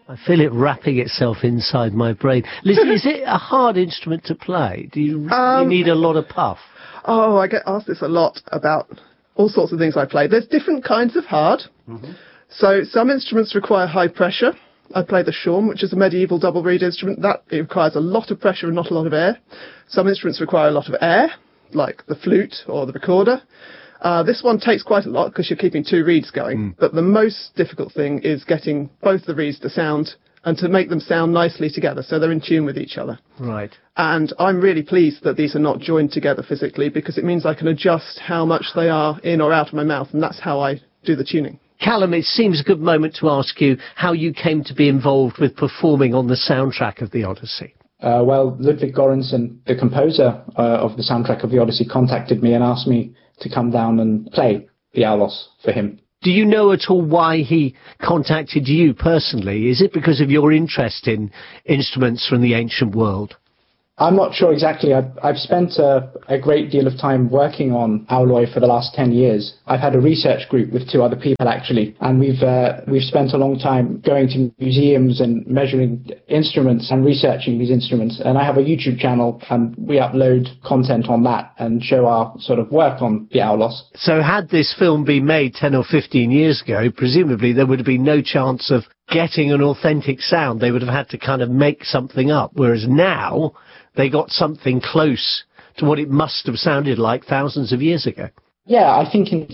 I feel it wrapping itself inside my brain. Listen, is it a hard instrument to play? Do you really need a lot of puff? Oh, I get asked this a lot about all sorts of things I play. There's different kinds of hard. Mm-hmm. So some instruments require high pressure. I play the shawm, which is a medieval double reed instrument. It requires a lot of pressure and not a lot of air. Some instruments require a lot of air, like the flute or the recorder. This one takes quite a lot because you're keeping two reeds going. But the most difficult thing is getting both the reeds to sound and to make them sound nicely together so they're in tune with each other. Right. And I'm really pleased that these are not joined together physically, because it means I can adjust how much they are in or out of my mouth, and that's how I do the tuning. Callum, it seems a good moment to ask you how you came to be involved with performing on the soundtrack of The Odyssey. Well, Ludwig Göransson, the composer of the soundtrack of The Odyssey, contacted me and asked me to come down and play the Aulos for him. Do you know at all why he contacted you personally? Is it because of your interest in instruments from the ancient world? I'm not sure exactly. I've spent a great deal of time working on Auloi for the last 10 years. I've had a research group with two other people, actually, and we've spent a long time going to museums and measuring instruments and researching these instruments. And I have a YouTube channel, and we upload content on that and show our sort of work on the Aulos. So had this film been made 10 or 15 years ago, presumably there would have been no chance of getting an authentic sound. They would have had to kind of make something up, whereas now they got something close to what it must have sounded like thousands of years ago. Yeah, I think in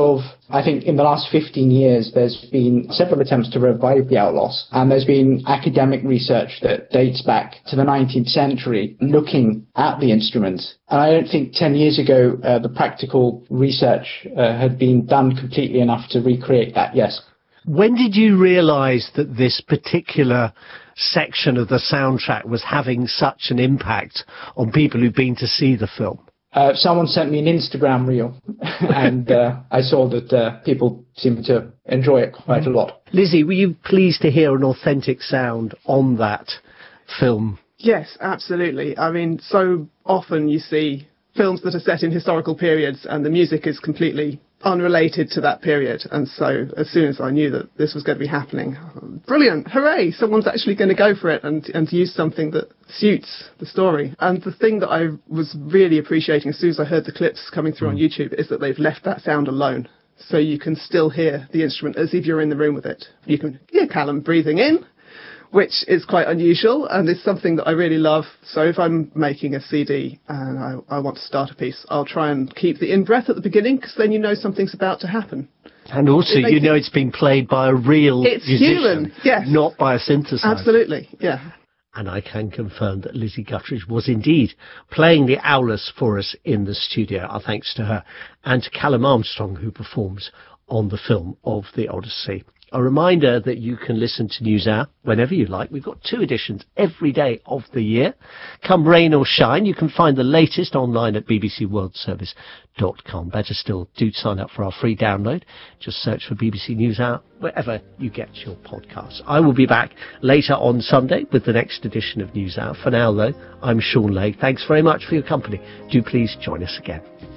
the last 15 years, there's been several attempts to revive the Aulos, and there's been academic research that dates back to the 19th century looking at the instruments. And I don't think 10 years ago, the practical research had been done completely enough to recreate that, yes. When did you realise that this particular section of the soundtrack was having such an impact on people who've been to see the film? Someone sent me an Instagram reel, and I saw that people seemed to enjoy it quite a lot. Lizzie, were you pleased to hear an authentic sound on that film? Yes, absolutely. I mean, so often you see films that are set in historical periods and the music is completely unrelated to that period, and so as soon as I knew that this was going to be happening, brilliant, hooray, someone's actually going to go for it and use something that suits the story. And the thing that I was really appreciating as soon as I heard the clips coming through on YouTube is that they've left that sound alone, so you can still hear the instrument as if you're in the room with it. You can hear Callum breathing in, which is quite unusual, and is something that I really love. So if I'm making a CD and I want to start a piece, I'll try and keep the in-breath at the beginning, because then you know something's about to happen. And also, you know it's been played by a real musician, human, yes. Not by a synthesizer. Absolutely, yeah. And I can confirm that Lizzie Guttridge was indeed playing the Aulos for us in the studio. Our thanks to her, and to Callum Armstrong, who performs on the film of The Odyssey. A reminder that you can listen to NewsHour whenever you like. We've got 2 editions every day of the year. Come rain or shine, you can find the latest online at bbcworldservice.com. Better still, do sign up for our free download. Just search for BBC NewsHour wherever you get your podcasts. I will be back later on Sunday with the next edition of NewsHour. For now, though, I'm Sean Lay. Thanks very much for your company. Do please join us again.